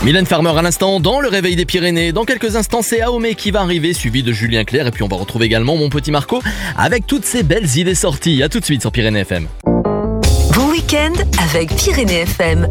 Mylène Farmer à l'instant dans le réveil des Pyrénées. Dans quelques instants, c'est Aomé qui va arriver, suivi de Julien Clerc. Et puis on va retrouver également mon petit Marco avec toutes ses belles idées sorties. A tout de suite sur Pyrénées FM. Bon week-end avec Pyrénées FM.